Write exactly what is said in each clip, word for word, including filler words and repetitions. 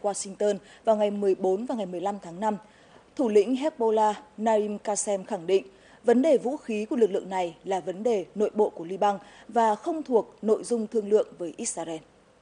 Washington vào ngày mười bốn và ngày mười lăm tháng năm. Thủ lĩnh Hezbollah Naim Qassem khẳng định vấn đề vũ khí của lực lượng này là vấn đề nội bộ của Liban và không thuộc nội dung thương lượng với Israel.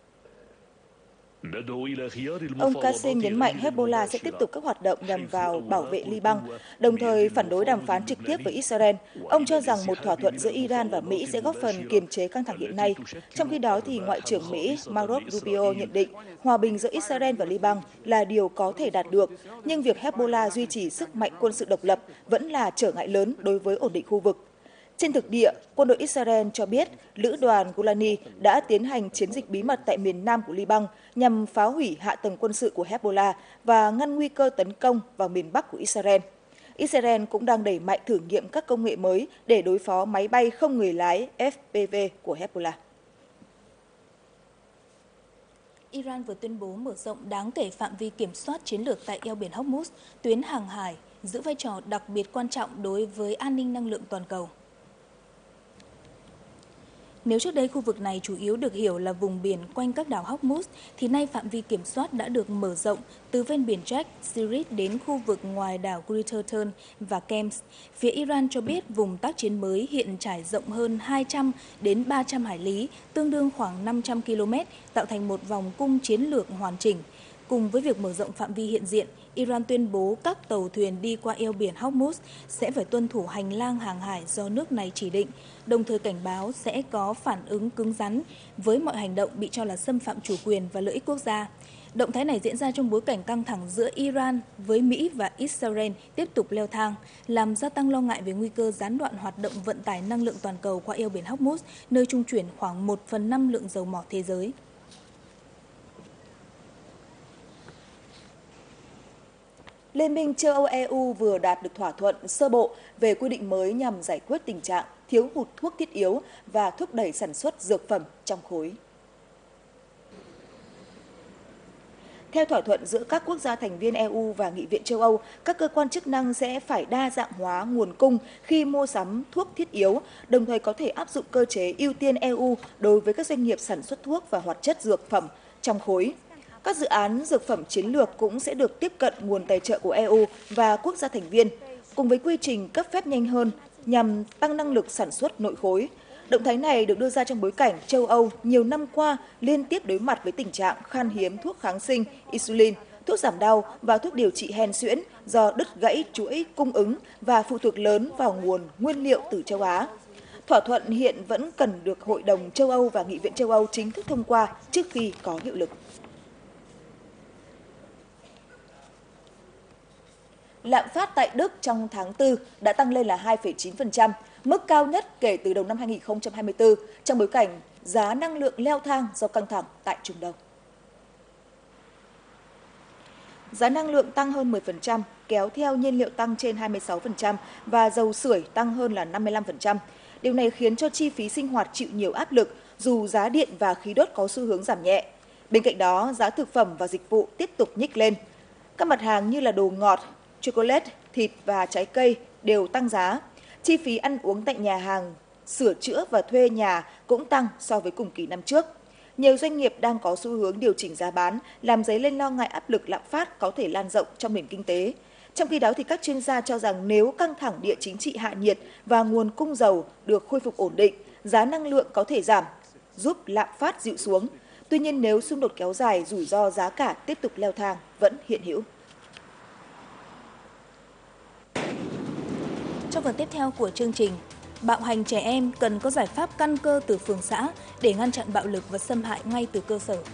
Ông Qassem nhấn mạnh Hezbollah sẽ tiếp tục các hoạt động nhằm vào bảo vệ Liban, đồng thời phản đối đàm phán trực tiếp với Israel. Ông cho rằng một thỏa thuận giữa Iran và Mỹ sẽ góp phần kiềm chế căng thẳng hiện nay. Trong khi đó, thì Ngoại trưởng Mỹ Marco Rubio nhận định hòa bình giữa Israel và Liban là điều có thể đạt được, nhưng việc Hezbollah duy trì sức mạnh quân sự độc lập vẫn là trở ngại lớn đối với ổn định khu vực. Trên thực địa, quân đội Israel cho biết lữ đoàn Golani đã tiến hành chiến dịch bí mật tại miền nam của Liban nhằm phá hủy hạ tầng quân sự của Hezbollah và ngăn nguy cơ tấn công vào miền bắc của Israel. Israel cũng đang đẩy mạnh thử nghiệm các công nghệ mới để đối phó máy bay không người lái F P V của Hezbollah. Iran vừa tuyên bố mở rộng đáng kể phạm vi kiểm soát chiến lược tại eo biển Hormuz, tuyến hàng hải, giữ vai trò đặc biệt quan trọng đối với an ninh năng lượng toàn cầu. Nếu trước đây khu vực này chủ yếu được hiểu là vùng biển quanh các đảo Hormuz, thì nay phạm vi kiểm soát đã được mở rộng từ ven biển Jack, Syrit đến khu vực ngoài đảo Critterton và Kems. Phía Iran cho biết vùng tác chiến mới hiện trải rộng hơn hai trăm đến ba trăm hải lý, tương đương khoảng năm trăm ki lô mét, tạo thành một vòng cung chiến lược hoàn chỉnh. Cùng với việc mở rộng phạm vi hiện diện, Iran tuyên bố các tàu thuyền đi qua eo biển Hormuz sẽ phải tuân thủ hành lang hàng hải do nước này chỉ định, đồng thời cảnh báo sẽ có phản ứng cứng rắn với mọi hành động bị cho là xâm phạm chủ quyền và lợi ích quốc gia. Động thái này diễn ra trong bối cảnh căng thẳng giữa Iran với Mỹ và Israel tiếp tục leo thang, làm gia tăng lo ngại về nguy cơ gián đoạn hoạt động vận tải năng lượng toàn cầu qua eo biển Hormuz, nơi trung chuyển khoảng một phần năm lượng dầu mỏ thế giới. Liên minh châu Âu E U vừa đạt được thỏa thuận sơ bộ về quy định mới nhằm giải quyết tình trạng thiếu hụt thuốc thiết yếu và thúc đẩy sản xuất dược phẩm trong khối. Theo thỏa thuận giữa các quốc gia thành viên E U và Nghị viện châu Âu, các cơ quan chức năng sẽ phải đa dạng hóa nguồn cung khi mua sắm thuốc thiết yếu, đồng thời có thể áp dụng cơ chế ưu tiên E U đối với các doanh nghiệp sản xuất thuốc và hoạt chất dược phẩm trong khối. Các dự án dược phẩm chiến lược cũng sẽ được tiếp cận nguồn tài trợ của E U và quốc gia thành viên, cùng với quy trình cấp phép nhanh hơn nhằm tăng năng lực sản xuất nội khối. Động thái này được đưa ra trong bối cảnh châu Âu nhiều năm qua liên tiếp đối mặt với tình trạng khan hiếm thuốc kháng sinh, insulin, thuốc giảm đau và thuốc điều trị hen suyễn do đứt gãy chuỗi cung ứng và phụ thuộc lớn vào nguồn nguyên liệu từ châu Á. Thỏa thuận hiện vẫn cần được Hội đồng châu Âu và Nghị viện châu Âu chính thức thông qua trước khi có hiệu lực. Lạm phát tại Đức trong tháng tư đã tăng lên là hai phẩy chín phần trăm, mức cao nhất kể từ đầu năm hai nghìn không trăm hai mươi tư, trong bối cảnh giá năng lượng leo thang do căng thẳng tại Trung Đông. Giá năng lượng tăng hơn mười phần trăm, kéo theo nhiên liệu tăng trên hai mươi sáu phần trăm và dầu sưởi tăng hơn là năm mươi lăm phần trăm. Điều này khiến cho chi phí sinh hoạt chịu nhiều áp lực, dù giá điện và khí đốt có xu hướng giảm nhẹ. Bên cạnh đó, giá thực phẩm và dịch vụ tiếp tục nhích lên. Các mặt hàng như là đồ ngọt, chocolate, thịt và trái cây đều tăng giá. Chi phí ăn uống tại nhà hàng, sửa chữa và thuê nhà cũng tăng so với cùng kỳ năm trước. Nhiều doanh nghiệp đang có xu hướng điều chỉnh giá bán, làm dấy lên lo ngại áp lực lạm phát có thể lan rộng trong nền kinh tế. Trong khi đó, thì các chuyên gia cho rằng nếu căng thẳng địa chính trị hạ nhiệt và nguồn cung dầu được khôi phục ổn định, giá năng lượng có thể giảm, giúp lạm phát dịu xuống. Tuy nhiên, nếu xung đột kéo dài, rủi ro giá cả tiếp tục leo thang vẫn hiện hữu. Trong phần tiếp theo của chương trình, bạo hành trẻ em cần có giải pháp căn cơ từ phường xã để ngăn chặn bạo lực và xâm hại ngay từ cơ sở.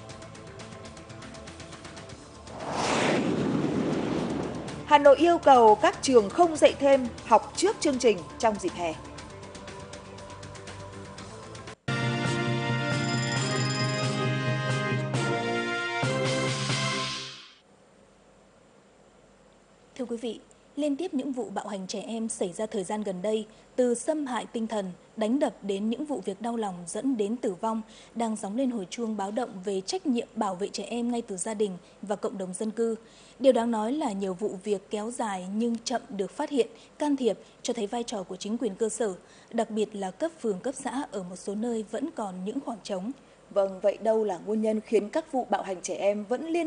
Hà Nội yêu cầu các trường không dạy thêm, học trước chương trình trong dịp hè. Thưa quý vị, liên tiếp những vụ bạo hành trẻ em xảy ra thời gian gần đây, từ xâm hại tinh thần, đánh đập đến những vụ việc đau lòng dẫn đến tử vong, đang gióng lên hồi chuông báo động về trách nhiệm bảo vệ trẻ em ngay từ gia đình và cộng đồng dân cư. Điều đáng nói là nhiều vụ việc kéo dài nhưng chậm được phát hiện, can thiệp, cho thấy vai trò của chính quyền cơ sở, đặc biệt là cấp phường cấp xã ở một số nơi vẫn còn những khoảng trống. Vâng, vậy đâu là nguyên nhân khiến các vụ bạo hành trẻ em vẫn liên